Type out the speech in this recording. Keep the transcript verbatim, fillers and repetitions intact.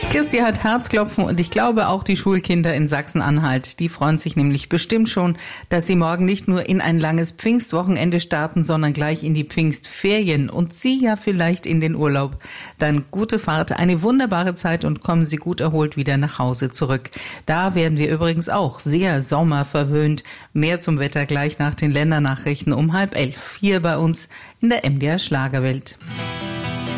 Kirsti hat Herzklopfen und ich glaube auch die Schulkinder in Sachsen-Anhalt. Die freuen sich nämlich bestimmt schon, dass sie morgen nicht nur in ein langes Pfingstwochenende starten, sondern gleich in die Pfingstferien und Sie ja vielleicht in den Urlaub. Dann gute Fahrt, eine wunderbare Zeit und kommen Sie gut erholt wieder nach Hause zurück. Da werden wir übrigens auch sehr sommerverwöhnt. Mehr zum Wetter gleich nach den Ländernachrichten um halb elf. Hier bei uns in der M D R Schlagerwelt.